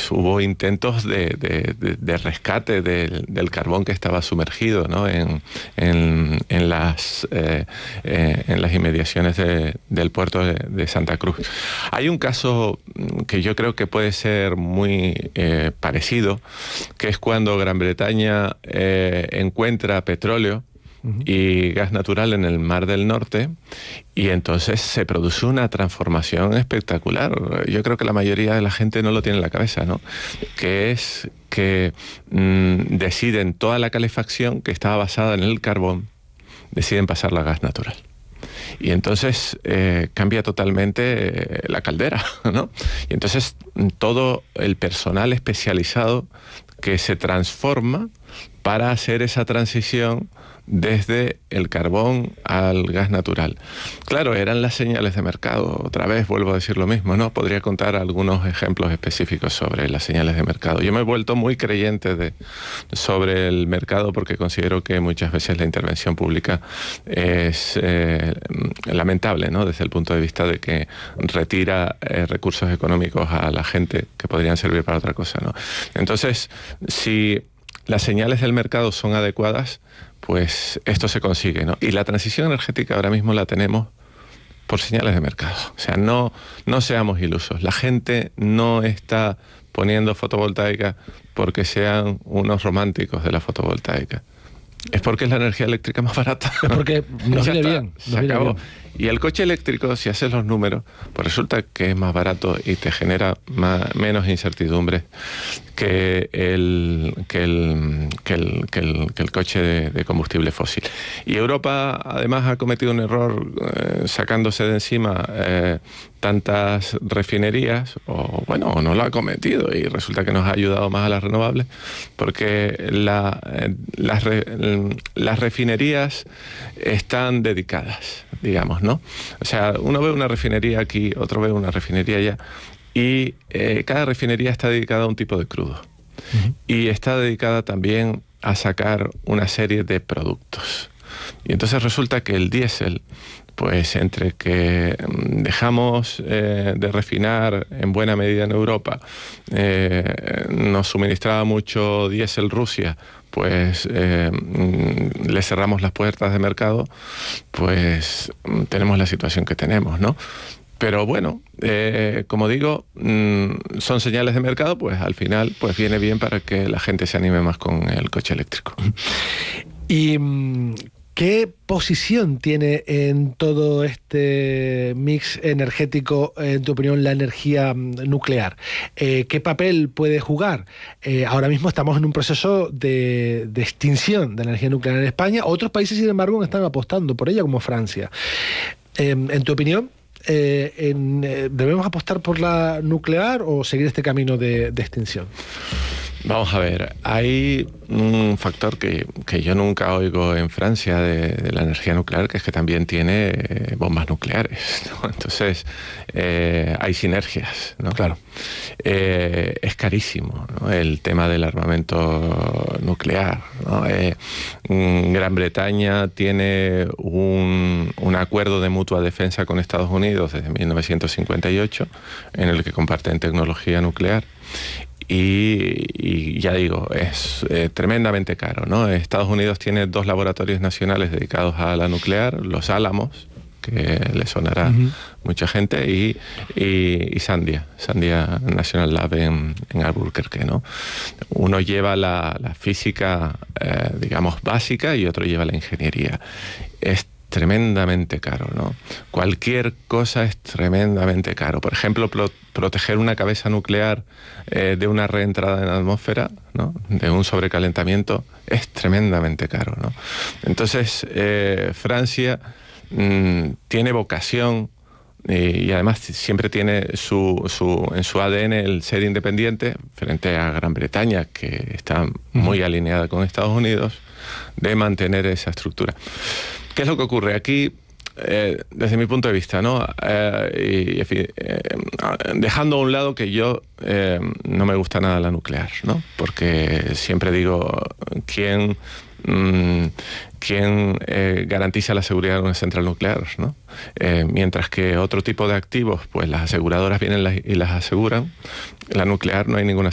pues hubo intentos de rescate del carbón que estaba sumergido, ¿no? en las inmediaciones del puerto de Santa Cruz. Hay un caso que yo creo que puede ser muy parecido, que es cuando Gran Bretaña encuentra petróleo y gas natural en el Mar del Norte, y entonces se produce una transformación espectacular. Yo creo que la mayoría de la gente no lo tiene en la cabeza, ¿no? Que es que deciden toda la calefacción que estaba basada en el carbón, deciden pasarla a gas natural. Y entonces cambia totalmente la caldera, ¿no? Y entonces todo el personal especializado que se transforma para hacer esa transición desde el carbón al gas natural. Claro, eran las señales de mercado. Otra vez vuelvo a decir lo mismo, ¿no? Podría contar algunos ejemplos específicos sobre las señales de mercado. Yo me he vuelto muy creyente sobre el mercado, porque considero que muchas veces la intervención pública es lamentable, ¿no? Desde el punto de vista de que retira recursos económicos a la gente que podrían servir para otra cosa, ¿no? Entonces, si las señales del mercado son adecuadas, pues esto se consigue, ¿no? Y la transición energética ahora mismo la tenemos por señales de mercado. O sea, no seamos ilusos. La gente no está poniendo fotovoltaica porque sean unos románticos de la fotovoltaica. Es porque es la energía eléctrica más barata. Es porque nos viene bien. Se acabó. Y el coche eléctrico, si haces los números, pues resulta que es más barato y te genera menos incertidumbres que el coche de combustible fósil. Y Europa, además, ha cometido un error sacándose de encima tantas refinerías, o no lo ha cometido, y resulta que nos ha ayudado más a las renovables, porque las refinerías están dedicadas, digamos, ¿no? O sea, uno ve una refinería aquí, otro ve una refinería allá, y cada refinería está dedicada a un tipo de crudo. Y está dedicada también a sacar una serie de productos. Y entonces resulta que el diésel, pues entre que dejamos de refinar en buena medida en Europa, nos suministraba mucho diésel Rusia, pues le cerramos las puertas de mercado, pues tenemos la situación que tenemos, ¿no? Pero bueno, como digo, son señales de mercado, pues al final pues viene bien para que la gente se anime más con el coche eléctrico. ¿Y qué posición tiene en todo este mix energético, en tu opinión, la energía nuclear? ¿Qué papel puede jugar? Ahora mismo estamos en un proceso de extinción de la energía nuclear en España. Otros países, sin embargo, están apostando por ella, como Francia. En tu opinión, ¿debemos apostar por la nuclear o seguir este camino de extinción? Vamos a ver, hay un factor que yo nunca oigo en Francia de la energía nuclear, que es que también tiene bombas nucleares, ¿no? Entonces, hay sinergias, ¿no? Claro. Es carísimo, ¿no? El tema del armamento nuclear, ¿no? Gran Bretaña tiene un acuerdo de mutua defensa con Estados Unidos desde 1958, en el que comparten tecnología nuclear. Y ya digo, es tremendamente caro, ¿no? Estados Unidos tiene 2 laboratorios nacionales dedicados a la nuclear, Los Álamos, que le sonará mucha gente, y Sandia National Lab en Albuquerque, ¿no? Uno lleva la física, digamos, básica, y otro lleva la ingeniería. Es tremendamente caro, ¿no? Cualquier cosa es tremendamente caro. Por ejemplo, proteger una cabeza nuclear de una reentrada en la atmósfera, ¿no? De un sobrecalentamiento, es tremendamente caro, ¿no? Entonces, Francia tiene vocación, y además siempre tiene en su ADN el ser independiente frente a Gran Bretaña, que está muy alineada con Estados Unidos, de mantener esa estructura. ¿Qué es lo que ocurre? Aquí, desde mi punto de vista, ¿no? Dejando a un lado que yo no me gusta nada la nuclear, ¿no? Porque siempre digo, ¿quién garantiza la seguridad de una central nuclear, ¿no? Mientras que otro tipo de activos, pues las aseguradoras vienen y las aseguran, la nuclear no hay ninguna